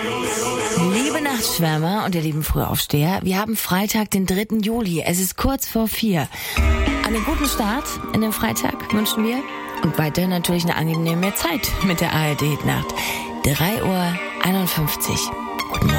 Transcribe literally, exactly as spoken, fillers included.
Liebe Nachtschwärmer und ihr lieben Frühaufsteher, wir haben Freitag, den dritten Juli. Es ist kurz vor vier. Einen guten Start in den Freitag wünschen wir. Und weiterhin natürlich eine angenehme Zeit mit der A R D-Nacht. drei Uhr einundfünfzig. Guten Morgen.